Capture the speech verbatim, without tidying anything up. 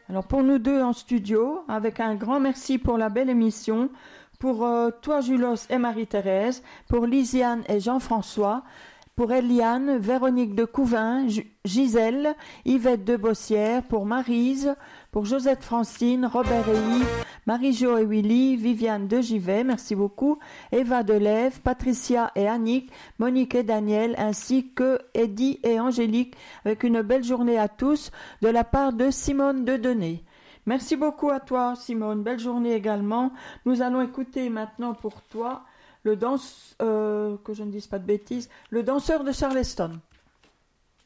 Alors pour nous deux en studio, avec un grand merci pour la belle émission, pour euh, toi Julos et Marie-Thérèse, pour Lisiane et Jean-François, pour Eliane, Véronique de Couvin, G- Gisèle, Yvette de Bossière, pour Maryse, pour Josette Francine, Robert et Yves, Marie-Jo et Willy, Viviane de Givet, merci beaucoup, Eva Delève, Patricia et Annick, Monique et Daniel, ainsi que Eddie et Angélique, avec une belle journée à tous, de la part de Simone de Denay. Merci beaucoup à toi Simone, belle journée également. Nous allons écouter maintenant pour toi le danse, euh, que je ne dise pas de bêtises, le danseur de Charleston.